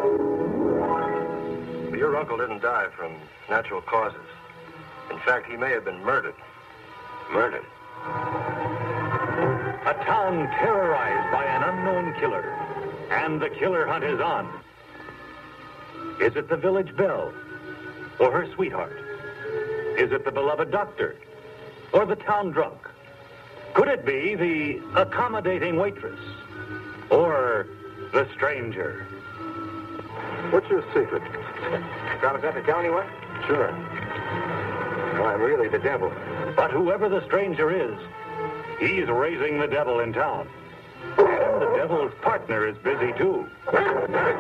Your uncle didn't die from natural causes. In fact, he may have been murdered. Murdered? A town terrorized by an unknown killer. And the killer hunt is on. Is it the village belle? Or her sweetheart? Is it the beloved doctor? Or the town drunk? Could it be the accommodating waitress? Or the stranger? What's your secret? Promise not to tell anyone? Sure. Well, I'm really the devil. But whoever the stranger is, he's raising the devil in town. And the devil's partner is busy, too.